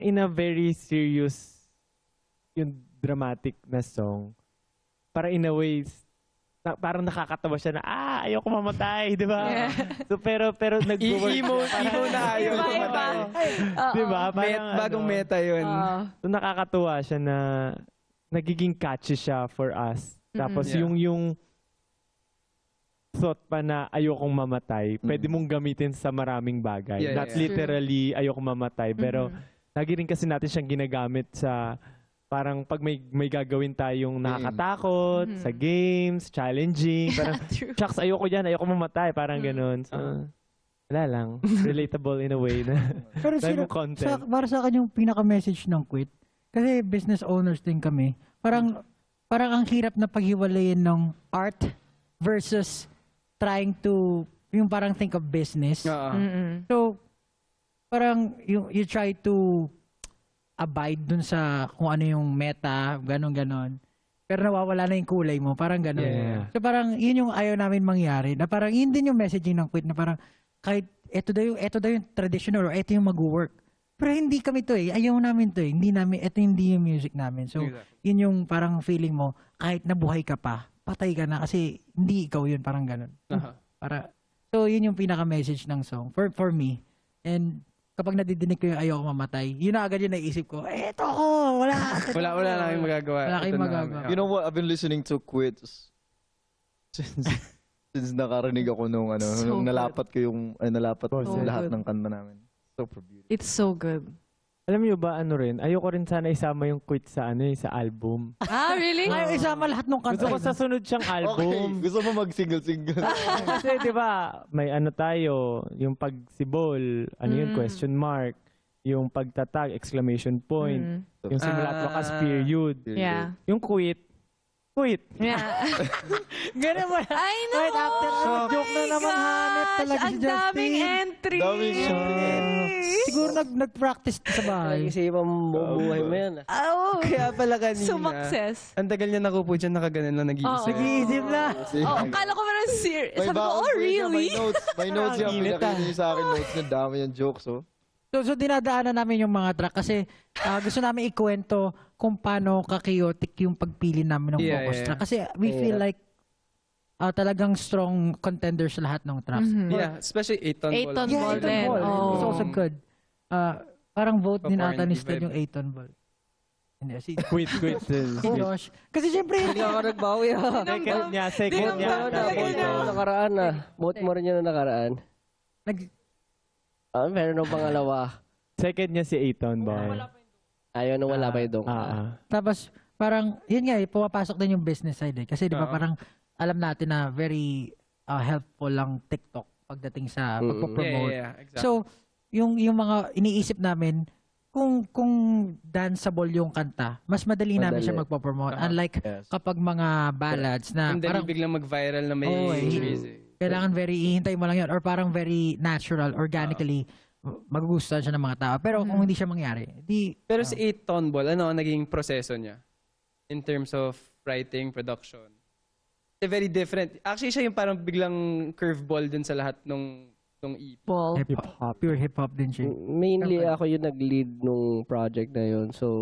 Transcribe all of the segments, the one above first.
in a very serious, yung dramatic na song, para in a way, parang nakakatawa siya na, ayoko mamatay, di ba? Yeah. So, pero nag-work. Emo na ayaw Iba, iba. mamatay. Di ba? Parang, Bagong meta yun. So, nakakatuwa siya na nagiging catchy siya for us. Tapos Yeah. yung thought pa na ayokong mamatay, pwede mong gamitin sa maraming bagay. Yeah, Not yeah. literally ayokong mamatay, pero lagi rin kasi natin siyang ginagamit sa parang pag may gagawin tayong nakakatakot, sa games, challenging, parang, shucks, ayoko yan, ayoko mamatay, parang ganun. So, wala lang. Relatable in a way na Pero dahil mo content. para sa akin yung pinaka-message ng quit, kasi business owners din kami, parang ang hirap na paghiwalayin ng art versus trying to, yung parang think of business. So, parang you try to abide dun sa kung ano yung meta, ganon. Pero nawawala na yung kulay mo, parang ganon. Yeah. So parang yun yung ayaw namin mangyari, na parang yun din yung messaging ng quit, na parang kahit eto daw yung traditional or eto yung mag-work. Pero hindi kami to ayaw namin to eto hindi yung music namin. So yun yung parang feeling mo, kahit nabuhay ka pa, patay ka na kasi hindi ikaw yun, parang ganon. So yun yung pinaka-message ng song for me. And kapag nadidinig ko yung ayoko mamatay, yun na agad yung naisip ko, eto ko, wala Wala lang yung magagawa. Wala kayong Ito na magagawa. kami. You know what? I've been listening to Quits since nakarinig ako nung So nung good. nalapat ko yung So lahat good. ng kanta namin. Super beautiful. It's so good. Alam niyo ba, ayoko rin sana isama yung quit sa sa album. Really? Ayaw isama lahat ng kanta. Gusto ko sa sunod siyang Okay. album. Gusto mo mag-single-single? Kasi di ba, may tayo, yung pagsibol, yung question mark, yung pagtatag, exclamation point, yung simula at wakas period, Yeah. yung quit. Yeah. Ganun mo. I know! Right after, joke na naman, hanep talaga si Ang daming Justin. entry! Daming Siguro nag-practice sa bahay. Isipan mo buhay mo yan. Oh, Kaya pala kanina. sumakses. Ang tagal niya nakupo dyan, nakaganan lang nag-iisip. Nag-iisip na. Oh, kala ko parang serious. Sabi ko, oh, really? May notes yan. Init, Pinakita niyo sa akin notes na dami yung jokes, oh. So dinadaanan namin yung mga track kasi gusto namin ikwento kung paano ka-chaotic yung pagpili namin ng focus track. Kasi we feel like talagang strong contenders lahat ng tracks. Yeah, especially 8-ton ball. 8-ton Yeah, ball 8-ton din. ball. Oh. It's also good. Parang vote din ata ni Apparently Sted vibe. yung 8-ton ball. Hindi, si Quit. si Josh. Kasi syempre, Hindi ako nagbawi ha. Second niya. Vote mo nakaraan ah. Vote mo rin yun na nakaraan. Meron ng pangalawa. Second niya si Aiton Boy. Ayaw nung wala pa yung tapos parang, yun nga pumapasok din yung business side Kasi di ba parang alam natin na very helpful lang TikTok pagdating sa pagpo-promote. Yeah, exactly. So, yung mga iniisip namin, kung danceable yung kanta, mas madali namin siya magpo-promote. Unlike kapag mga ballads na And then parang biglang mag-viral na may music. kailangan ihintay mo lang yun or parang very natural, organically, magugustuhan siya ng mga tao. Pero kung hindi siya mangyari, Pero si 8-ton ball, ano ang naging proseso niya? In terms of writing, production? Very different. Actually, siya yung parang biglang curveball dun sa lahat nung EP. Ball. hip-hop, pure hip-hop din siya. Mainly ako yung nag-lead nung project na yun. So,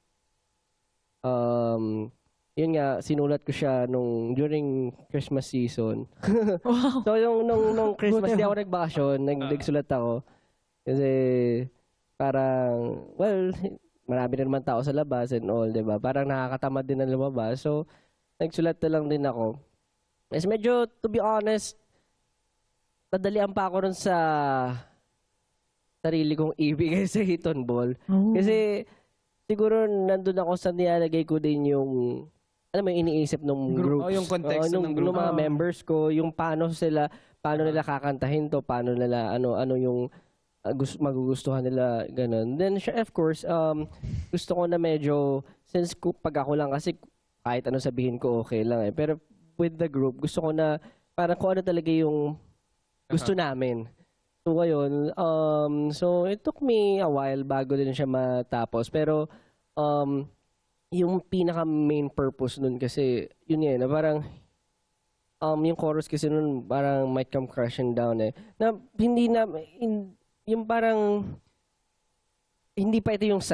yun nga, sinulat ko siya during Christmas season. So, nung Christmas, di ako nagbakasyon, nagsulat ako. Kasi, parang, well, marami na naman tao sa labas and all, di ba? Parang nakakatamad din na lumabas. So, nagsulat na lang din ako. Mas medyo, to be honest, nadalian pa ako nun sa sarili kong ibigay sa Hiton Ball. Kasi, siguro, nandun ako sa nilalagay ko din yung, alam mo, iniisip ng groups. Oh, yung context ng group. Ng mga members ko, yung paano nila kakantahin to, paano nila, ano yung magugustuhan nila, ganun. Then, of course, gusto ko na medyo, since pag ako lang kasi, kahit ano sabihin ko, okay lang Pero with the group, gusto ko na, parang kung ano talaga yung gusto namin. So, ngayon, so it took me a while bago din siya matapos. Pero, yung pinaka-main purpose nun kasi, yun yan, na parang, yung chorus kasi nun, parang might come crashing down Na, yung parang, hindi pa ito yung